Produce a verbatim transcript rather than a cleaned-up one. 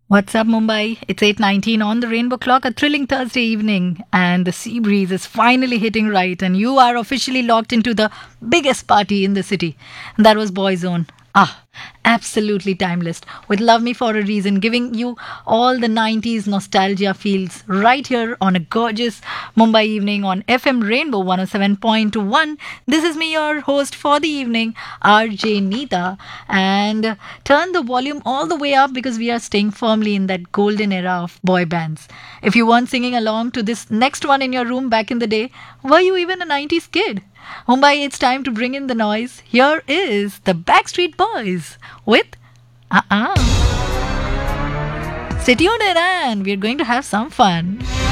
What's up, Mumbai? It's eight nineteen on the Rainbow Clock, a thrilling Thursday evening, and the sea breeze is finally hitting right, and you are officially locked into the biggest party in the city. And that was Boyzone. Ah, absolutely timeless. With Love Me for a Reason, giving you all the nineties nostalgia feels right here on a gorgeous Mumbai evening on F M Rainbow one oh seven point one. This is me, your host for the evening, R J Neeta. And turn the volume all the way up because we are staying firmly in that golden era of boy bands. If you weren't singing along to this next one in your room back in the day, were you even a nineties kid? Mumbai, it's time to bring in the noise. Here is the Backstreet Boys with Uh Uh. Stay tuned in and we're going to have some fun.